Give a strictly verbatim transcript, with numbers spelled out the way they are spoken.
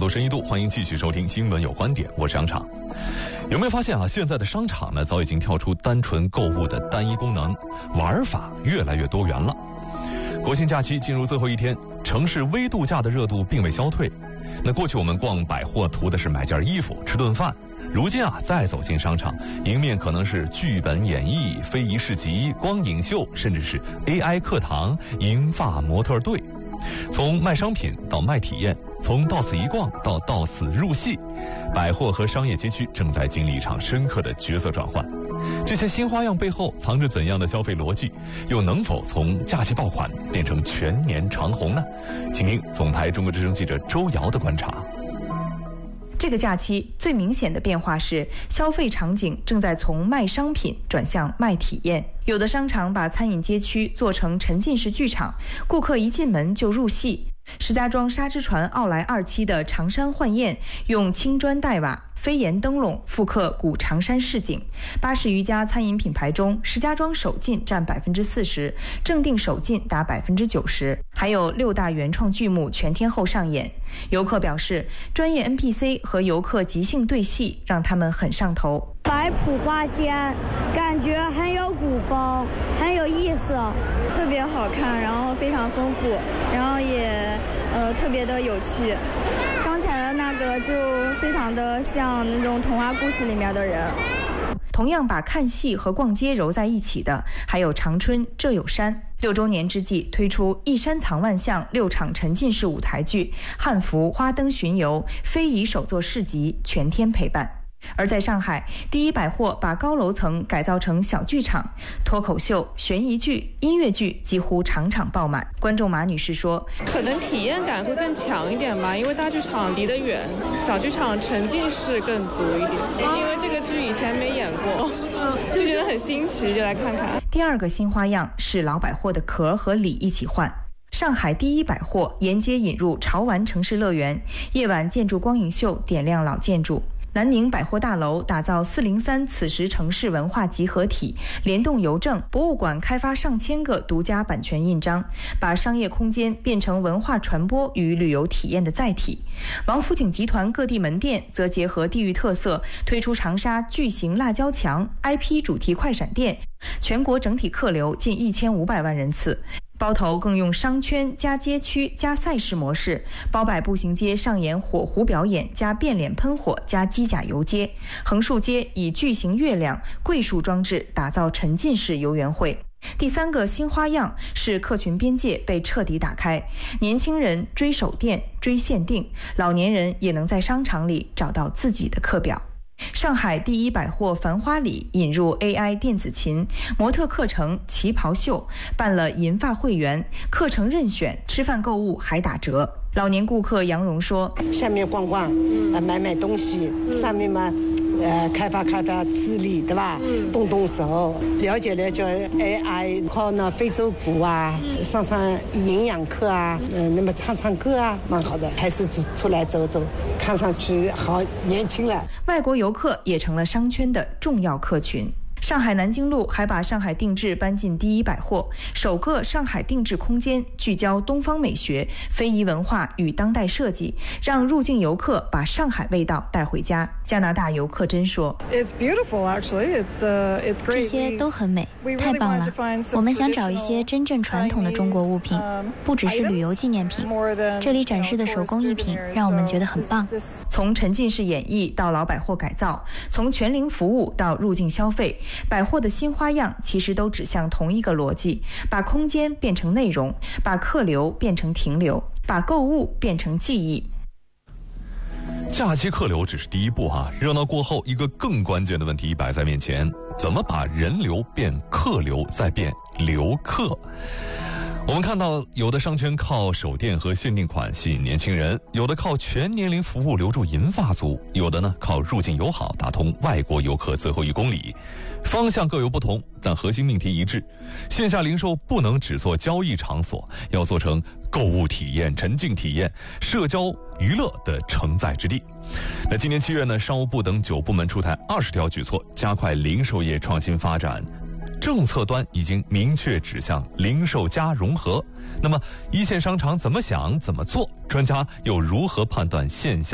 度深一度，欢迎继续收听新闻有观点，我是商场。有没有发现啊，现在的商场呢，早已经跳出单纯购物的单一功能，玩法越来越多元了。国庆假期进入最后一天，城市微度假的热度并未消退。那过去我们逛百货图的是买件衣服、吃顿饭，如今啊，再走进商场，迎面可能是剧本演绎、非遗市集、光影秀，甚至是 A I 课堂、银发模特队。从卖商品到卖体验，从到此一逛到到此入戏，百货和商业街区正在经历一场深刻的角色转换。这些新花样背后藏着怎样的消费逻辑？又能否从假期爆款变成全年长红呢？请听总台中国之声记者周瑶的观察。 这个假期最明显的变化是，消费场景正在从卖商品转向卖体验。有的商场把餐饮街区做成沉浸式剧场，顾客一进门就入戏。石家庄沙之船奥莱二期的长山幻宴用青砖黛瓦、飞檐灯笼复刻古长山市景。八十余家餐饮品牌中，石家庄首进占百分之四十，正定首进达百分之九十，还有六大原创剧目全天候上演。游客表示，专业 N P C 和游客即兴对戏让他们很上头。 摆谱花间，感觉很有古风，很有意思， 特别好看，然后非常丰富，然后也呃特别的有趣。刚才的那个就非常的像那种童话故事里面的人。 同样把看戏和逛街揉在一起的，还有长春这有山。六周年之际，推出一山藏万象六场沉浸式舞台剧、汉服、花灯巡游、非遗手作市集，全天陪伴。而在上海，第一百货把高楼层改造成小剧场，脱口秀、悬疑剧、音乐剧几乎场场爆满。观众马女士说， 可能体验感会更强一点吧，因为大剧场离得远，小剧场沉浸式更足一点，因为这个剧以前没演过，就觉得很新奇，就来看看。 第二个新花样是老百货的壳和里一起换。上海第一百货沿街引入潮玩城市乐园，夜晚建筑光影秀点亮老建筑。南宁百货大楼打造四零三此时城市文化集合体，联动邮政、博物馆开发上千个独家版权印章，把商业空间变成文化传播与旅游体验的载体。王府井集团各地门店则结合地域特色，推出长沙巨型辣椒墙 I P 主题快闪店，全国整体客流近一千五百万人次。包头更用商圈加街区加赛事模式，包摆步行街上演火狐表演加变脸喷火加机甲游街，横竖街以巨型月亮、桂树装置打造沉浸式游园会。第三个新花样是客群边界被彻底打开，年轻人追手店、追限定，老年人也能在商场里找到自己的课表。上海第一百货繁花里引入 A I 电子琴、模特课程、旗袍秀，办了银发会员，课程任选，吃饭购物还打折。老年顾客杨蓉说， 下面逛逛，呃，买买东西，上面嘛呃，开发开发智力，对吧？动动手，了解了解 A I， 靠那非洲鼓啊，上上营养课啊，嗯、呃，那么唱唱歌啊，蛮好的。还是出出来走走，看上去好年轻了。 外国游客也成了商圈的重要客群。上海南京路还把上海定制搬进第一百货，首个上海定制空间聚焦东方美学、非遗文化与当代设计，让入境游客把上海味道带回家。加拿大游客真说， It's beautiful, actually. It's, uh, it's great. 这些都很美，太棒了。我们想找一些真正传统的中国物品，不只是旅游纪念品。这里展示的手工艺品让我们觉得很棒。 从沉浸式演绎到老百货改造，从全龄服务到入境消费，百货的新花样其实都指向同一个逻辑，把空间变成内容，把客流变成停留，把购物变成记忆。 假期客流只是第一步啊，热闹过后，一个更关键的问题摆在面前：怎么把人流变客流，再变留客？我们看到，有的商圈靠手店和限定款吸引年轻人，有的靠全年龄服务留住银发族，有的呢靠入境友好打通外国游客最后一公里。方向各有不同，但核心命题一致：线下零售不能只做交易场所，要做成购物体验、沉浸体验、社交娱乐的承载之地。那今年七月呢，商务部等九部门出台二十条举措，加快零售业创新发展。政策端已经明确指向零售加融合，那么一线商场怎么想怎么做？专家又如何判断线下